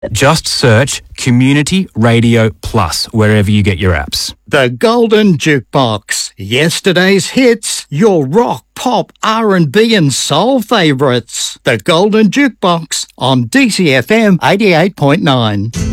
Just search Community Radio Plus wherever you get your apps. The Golden Jukebox. Yesterday's hits, your rock, pop, R&B and soul favourites. The Golden Jukebox on DCFM 88.9.